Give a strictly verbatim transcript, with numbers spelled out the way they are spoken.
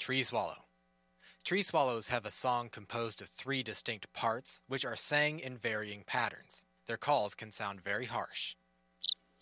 Tree swallow. Tree swallows have a song composed of three distinct parts, which are sang in varying patterns. Their calls can sound very harsh.